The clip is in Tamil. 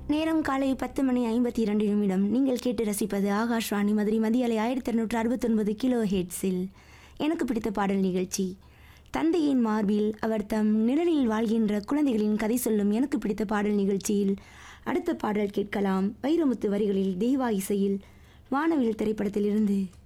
நேரம் காலை 10:52. நீங்கள் கேட்டு ரசிப்பது ஆகாஷ்வாணி மதுரை மதியலை 1269 கிலோ ஹெட்ஸில் எனக்கு பிடித்த பாடல் நிகழ்ச்சி. தந்தையின் மார்பில் அவர் தம் நிழலில் வாழ்கின்ற குழந்தைகளின் கதை சொல்லும் எனக்கு பிடித்த பாடல் நிகழ்ச்சியில் அடுத்த பாடல் கேட்கலாம். வைரமுத்து வரிகளில் தேவா இசையில் வானவில் திரைப்படத்திலிருந்து.